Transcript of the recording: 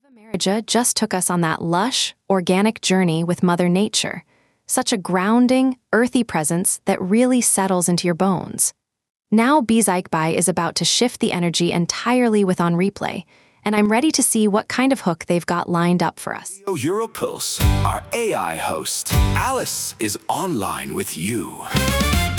Marija just took us on that lush, organic journey with Mother Nature. Such a grounding, earthy presence that really settles into your bones. Now Bezeikbai is about to shift the energy entirely with On Replay, and I'm ready to see what kind of hook they've got lined up for us. Europulse, our AI host, Alice, is online with you.